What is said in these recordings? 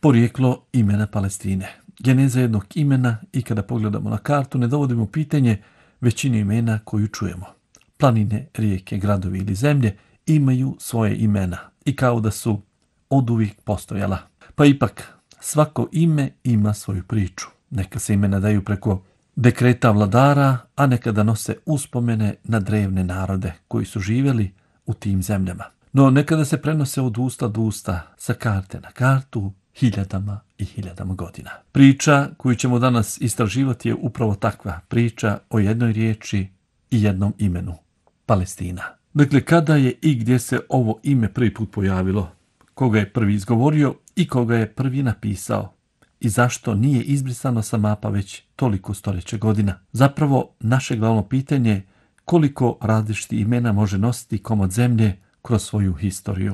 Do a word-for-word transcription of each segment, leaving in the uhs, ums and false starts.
Porijeklo imena Palestine. Geneza jednog imena i kada pogledamo na kartu ne dovodimo pitanje većine imena koju čujemo. Planine, rijeke, gradovi ili zemlje imaju svoje imena i kao da su oduvijek postojala. Pa ipak svako ime ima svoju priču. Neka se imena daju preko dekreta vladara, a nekada nose uspomene na drevne narode koji su živjeli u tim zemljama. No nekada se prenose od usta do usta, sa karte na kartu, hiljadama i hiljadama godina. Priča koju ćemo danas istraživati je upravo takva priča o jednoj riječi i jednom imenu. Palestina. Dakle, kada je i gdje se ovo ime prvi put pojavilo, koga je prvi izgovorio i koga je prvi napisao i zašto nije izbrisano sa mapa već toliko stoljeća godina. Zapravo, naše glavno pitanje je koliko različitih imena može nositi komad zemlje kroz svoju historiju.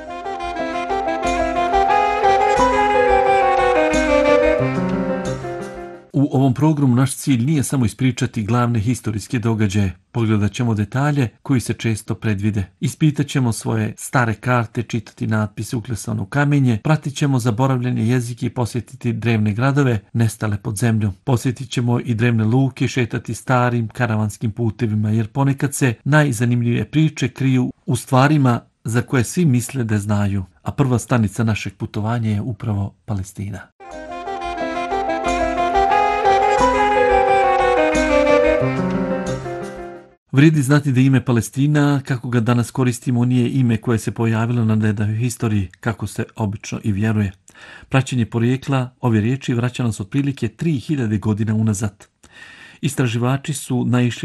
U ovom programu naš cilj nije samo ispričati glavne historijske događaje, pogledat ćemo detalje koji se često predvide. Ispitat ćemo svoje stare karte, čitati natpise uklesane u kamenje, pratit ćemo zaboravljene jezike i posjetiti drevne gradove nestale pod zemljom. Posjetit ćemo i drevne luke, šetati starim karavanskim putevima, jer ponekad se najzanimljivije priče kriju u stvarima za koje svi misle da znaju, a prva stanica našeg putovanja je upravo Palestina. Vrijedi znati da ime Palestina, kako ga danas koristimo, nije ime koje se pojavilo na nedavnoj historiji, kako se obično i vjeruje. Praćenje porijekla ove riječi vraća nas otprilike tri hiljade godina unazad. Istraživači su naišli